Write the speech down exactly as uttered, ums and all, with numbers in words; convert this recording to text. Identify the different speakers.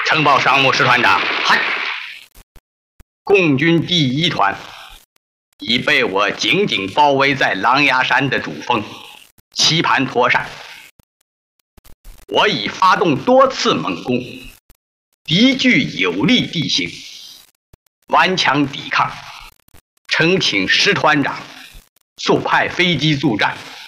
Speaker 1: 呈报商务师团长，
Speaker 2: 嗨，
Speaker 1: 共军第一团已被我紧紧包围在狼牙山的主峰棋盘托上。我已发动多次猛攻，敌据有利地形，顽强抵抗。诚请师团长速派飞机助战，